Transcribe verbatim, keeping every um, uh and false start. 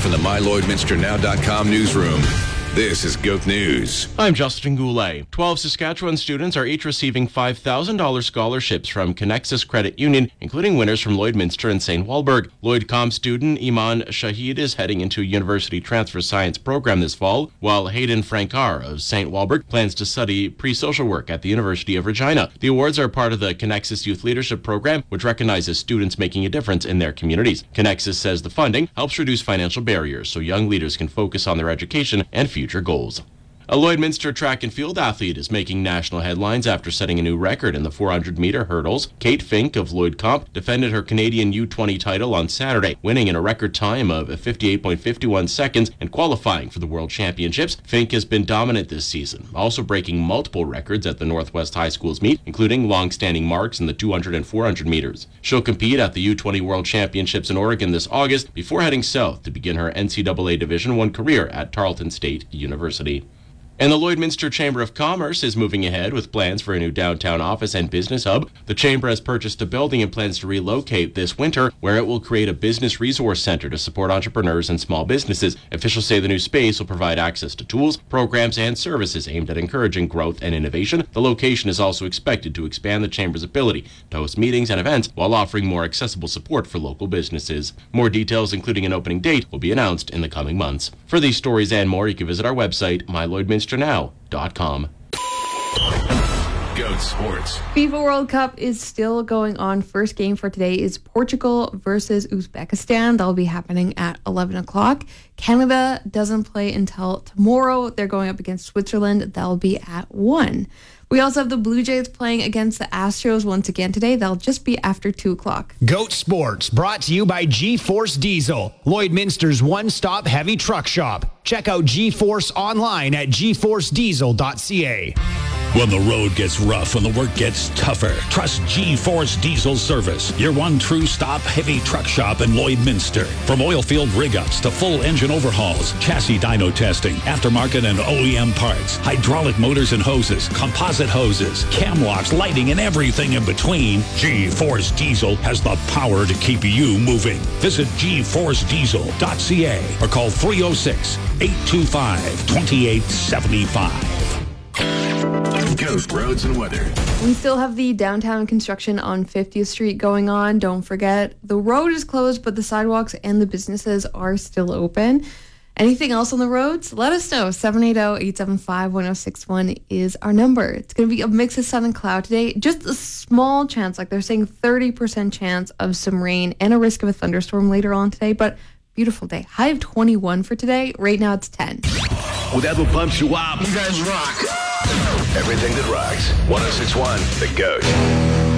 from the my lloydminster now dot com newsroom. This is Goat News. I'm Justin Goulet. Twelve Saskatchewan students are each receiving five thousand dollars scholarships from Connexus Credit Union, including winners from Lloydminster and Saint Walburg. Lloyd Com student Iman Shahid is heading into a university transfer science program this fall, while Hayden Frankar of Saint Walburg plans to study pre-social work at the University of Regina. The awards are part of the Connexus Youth Leadership Program, which recognizes students making a difference in their communities. Connexus says the funding helps reduce financial barriers so young leaders can focus on their education and future goals. A Lloydminster track and field athlete is making national headlines after setting a new record in the four hundred meter hurdles. Kate Fink of Lloyd Comp defended her Canadian U twenty title on Saturday, winning in a record time of fifty-eight point five one seconds and qualifying for the World Championships. Fink has been dominant this season, also breaking multiple records at the Northwest High Schools meet, including long-standing marks in the two hundred and four hundred meters. She'll compete at the U twenty World Championships in Oregon this August before heading south to begin her N C double A Division one career at Tarleton State University. And the Lloydminster Chamber of Commerce is moving ahead with plans for a new downtown office and business hub. The Chamber has purchased a building and plans to relocate this winter, where it will create a business resource center to support entrepreneurs and small businesses. Officials say the new space will provide access to tools, programs, and services aimed at encouraging growth and innovation. The location is also expected to expand the Chamber's ability to host meetings and events while offering more accessible support for local businesses. More details, including an opening date, will be announced in the coming months. For these stories and more, you can visit our website, my lloydminster now dot com. Goat Sports. FIFA World Cup is still going on. First game for today is Portugal versus Uzbekistan. That'll be happening at eleven o'clock. Canada doesn't play until tomorrow. They're going up against Switzerland. That'll be at one. We also have the Blue Jays playing against the Astros once again today. That'll just be after two o'clock. Goat Sports, brought to you by G-Force Diesel, Lloydminster's one-stop heavy truck shop. Check out G-Force online at g force diesel dot c a. When the road gets rough and the work gets tougher, trust G-Force Diesel Service, your one true stop heavy truck shop in Lloydminster. From oil field rig-ups to full engine overhauls, chassis dyno testing, aftermarket and O E M parts, hydraulic motors and hoses, composite hoses, cam locks, lighting, and everything in between, G-Force Diesel has the power to keep you moving. Visit g force diesel dot c a or call three oh six, eight two five, two eight seven five. Ghost roads and weather. We still have the downtown construction on fiftieth Street going on. Don't forget, the road is closed, but the sidewalks and the businesses are still open. Anything else on the roads? Let us know. seven eight zero, eight seven five, one zero six one is our number. It's going to be a mix of sun and cloud today. Just a small chance, like they're saying thirty percent chance of some rain and a risk of a thunderstorm later on today, but beautiful day. High of twenty-one for today. Right now it's ten. Whatever pumps you up, you guys rock. Everything that rocks. one oh six point one, The Goat.